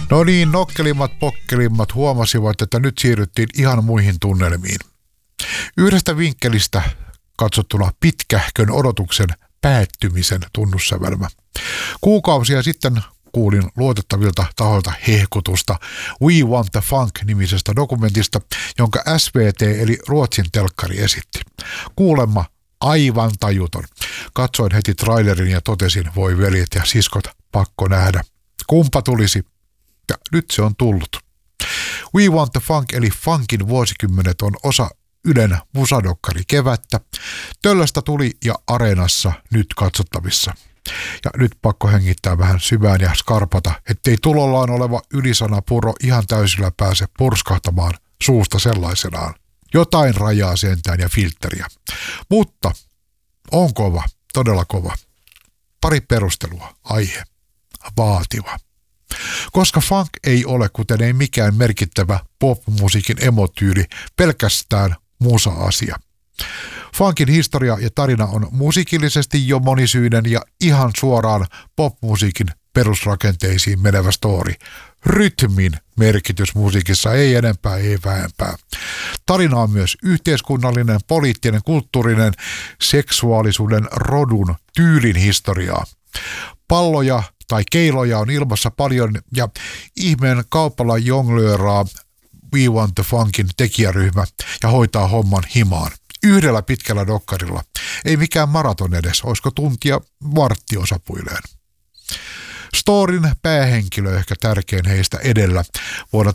No niin, nokkelimmat pokkelimmat huomasivat, että nyt siirryttiin ihan muihin tunnelmiin. Yhdestä vinkkelistä katsottuna pitkähkön odotuksen päättymisen tunnussävelmä. Kuukausia sitten kuulin luotettavilta tahoilta hehkutusta We Want the Funk-nimisestä dokumentista, jonka SVT eli Ruotsin telkkari esitti. Kuulemma aivan tajuton. Katsoin heti trailerin ja totesin, voi veljet ja siskot, pakko nähdä. Kumpa tulisi? Ja nyt se on tullut. We Want the Funk eli funkin vuosikymmenet on osa Ylen musadokkari kevättä. Töllöstä tuli ja Areenassa nyt katsottavissa. Ja nyt pakko hengittää vähän syvään ja skarpata, ettei tulollaan oleva ylisanapuro ihan täysillä pääse purskahtamaan suusta sellaisenaan. Jotain rajaa sentään ja filtteriä. Mutta on kova, todella kova. Pari perustelua, aihe, vaativa. Koska funk ei ole, kuten ei mikään merkittävä pop-musiikin emotyyli, pelkästään musa-asia. Funkin historia ja tarina on musiikillisesti jo monisyinen ja ihan suoraan popmusiikin perusrakenteisiin menevä story. Rytmin merkitys musiikissa ei enempää, ei vähempää. Tarina on myös yhteiskunnallinen, poliittinen, kulttuurinen, seksuaalisuuden, rodun, tyylin historiaa. Palloja tai keiloja on ilmassa paljon ja ihmeen kaupalla jonglööraa We Want the Funkin tekijäryhmä ja hoitaa homman himaan. Yhdellä pitkällä dokkarilla. Ei mikään maraton edes, olisiko tuntia vartti osapuilleen. Storin päähenkilö, ehkä tärkein heistä edellä, vuonna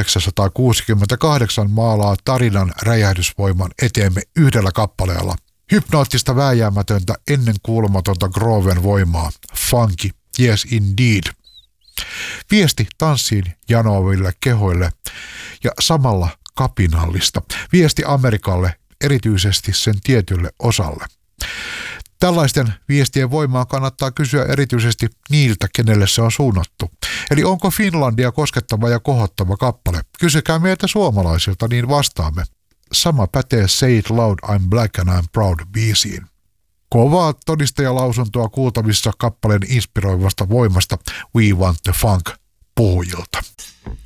1968 maalaa tarinan räjähdysvoiman eteemme yhdellä kappaleella. Hypnoottista vääjäämätöntä ennen kuulumatonta Groven voimaa. Funky, yes indeed. Viesti tanssiin janoaville kehoille ja samalla kapinallista. Viesti Amerikalle, erityisesti sen tietylle osalle. Tällaisten viestien voimaa kannattaa kysyä erityisesti niiltä, kenelle se on suunnattu. Eli onko Finlandia koskettava ja kohottava kappale? Kysykää meiltä suomalaisilta, niin vastaamme. Sama pätee Say It Loud, I'm Black and I'm Proud -biisiin. Kovaa todistajalausuntoa kuultavissa kappaleen inspiroivasta voimasta We Want the Funk -puhujilta.